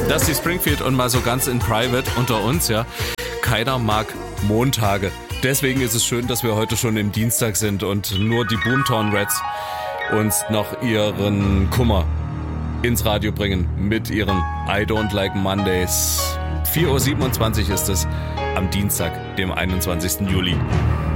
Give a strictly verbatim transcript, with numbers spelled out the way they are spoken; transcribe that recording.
Dusty Springfield und mal so ganz in private unter uns, ja. Keiner mag Montage. Deswegen ist es schön, dass wir heute schon im Dienstag sind und nur die Boomtown Rats uns noch ihren Kummer ins Radio bringen mit ihren I Don't Like Mondays. vier Uhr siebenundzwanzig ist es am Dienstag, dem einundzwanzigsten Juli.